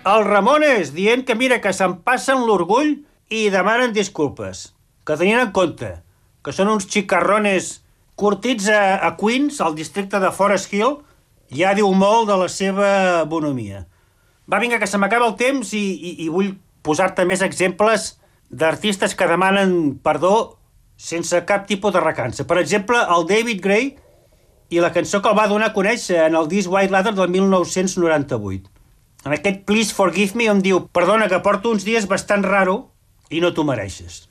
Els Ramones, dient que mira, que se'n passen l'orgull i demanen disculpes. Que tenien en compte que són uns xicarrones curtits a Queens, al districte de Forest Hill, ja diu molt de la seva bonomia. Va, vinga, que se m'acaba el temps i vull posar-te més exemples d'artistes que demanen perdó sense cap tipus de recança. Per exemple, el David Gray i la cançó que el va donar a conèixer en el disc White Leather del 1998. En aquest Please Forgive Me em diu: perdona, que porto uns dies bastant raro i no t'ho mereixes.